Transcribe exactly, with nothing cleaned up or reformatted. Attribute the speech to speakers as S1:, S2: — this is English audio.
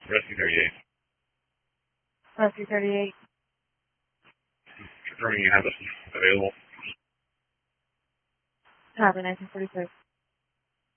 S1: Rescue thirty-eight.
S2: Rescue thirty-eight.
S1: Confirming you have us available.
S2: Copy nineteen forty-six.